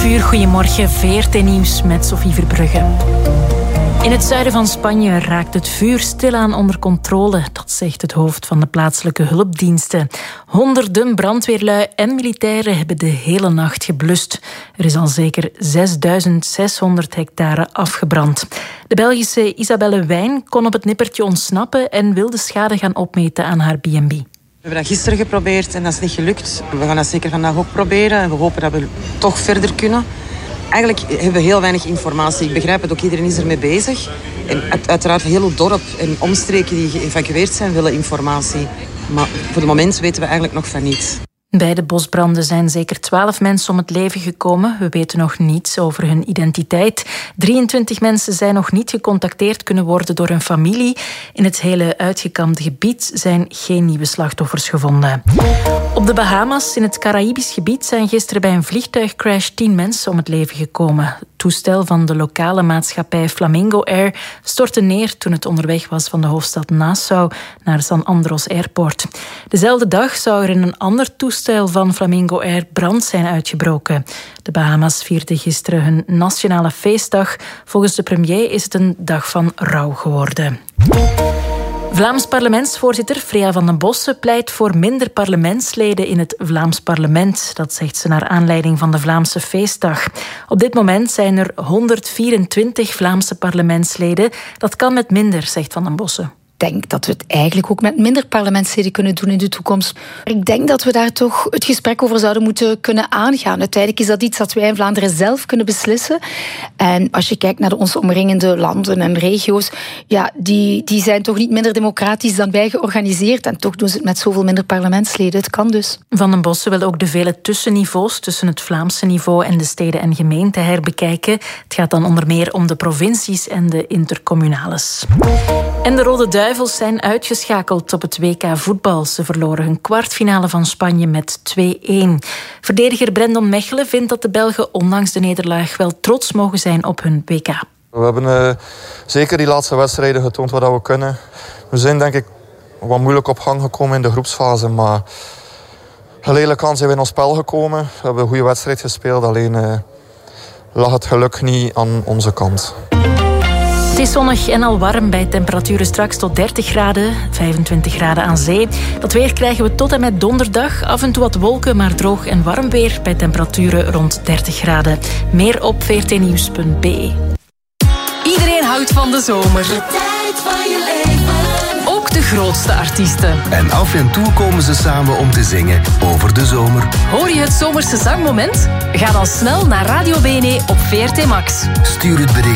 11:00, goedemorgen, VRT Nieuws met Sophie Verbrugge. In het zuiden van Spanje raakt het vuur stilaan onder controle. Dat zegt het hoofd van de plaatselijke hulpdiensten. Honderden brandweerlui en militairen hebben de hele nacht geblust. Er is al zeker 6.600 hectare afgebrand. De Belgische Isabelle Wijn kon op het nippertje ontsnappen en wil de schade gaan opmeten aan haar B&B. We hebben dat gisteren geprobeerd en dat is niet gelukt. We gaan dat zeker vandaag ook proberen en we hopen dat we toch verder kunnen. Eigenlijk hebben we heel weinig informatie. Ik begrijp het ook, iedereen is ermee bezig. En uiteraard heel het dorp en omstreken die geëvacueerd zijn willen informatie. Maar voor het moment weten we eigenlijk nog van niets. Bij de bosbranden zijn zeker 12 mensen om het leven gekomen. We weten nog niets over hun identiteit. 23 mensen zijn nog niet gecontacteerd kunnen worden door hun familie. In het hele uitgekamde gebied zijn geen nieuwe slachtoffers gevonden. Op de Bahama's, in het Caraïbisch gebied, zijn gisteren bij een vliegtuigcrash 10 mensen om het leven gekomen. Het toestel van de lokale maatschappij Flamingo Air stortte neer toen het onderweg was van de hoofdstad Nassau naar San Andros Airport. Dezelfde dag zou er in een ander toestel van Flamingo Air brand zijn uitgebroken. De Bahama's vierden gisteren hun nationale feestdag. Volgens de premier is het een dag van rouw geworden. Vlaams parlementsvoorzitter Freya van den Bossen pleit voor minder parlementsleden in het Vlaams parlement. Dat zegt ze naar aanleiding van de Vlaamse feestdag. Op dit moment zijn er 124 Vlaamse parlementsleden. Dat kan met minder, zegt Van den Bossen. Ik denk dat we het eigenlijk ook met minder parlementsleden kunnen doen in de toekomst. Ik denk dat we daar toch het gesprek over zouden moeten kunnen aangaan. Uiteindelijk is dat iets dat wij in Vlaanderen zelf kunnen beslissen. En als je kijkt naar onze omringende landen en regio's, ja, die zijn toch niet minder democratisch dan wij georganiseerd. En toch doen ze het met zoveel minder parlementsleden. Het kan dus. Van den Bossen wil ook de vele tussenniveaus tussen het Vlaamse niveau en de steden en gemeenten herbekijken. Het gaat dan onder meer om de provincies en de intercommunales. En de Rode Duivels zijn uitgeschakeld op het WK voetbal. Ze verloren hun kwartfinale van Spanje met 2-1. Verdediger Brendan Mechelen vindt dat de Belgen ondanks de nederlaag wel trots mogen zijn op hun WK. We hebben zeker die laatste wedstrijden getoond wat we kunnen. We zijn denk ik wat moeilijk op gang gekomen in de groepsfase, maar geleidelijk aan zijn we in ons spel gekomen. We hebben een goede wedstrijd gespeeld, alleen lag het geluk niet aan onze kant. Het is zonnig en al warm bij temperaturen straks tot 30 graden, 25 graden aan zee. Dat weer krijgen we tot en met donderdag. Af en toe wat wolken, maar droog en warm weer bij temperaturen rond 30 graden. Meer op vrtnieuws.be. Iedereen houdt van de zomer. De tijd van je leven. Ook de grootste artiesten. En af en toe komen ze samen om te zingen over de zomer. Hoor je het zomerse zangmoment? Ga dan snel naar Radio BNE op VRT Max. Stuur het bericht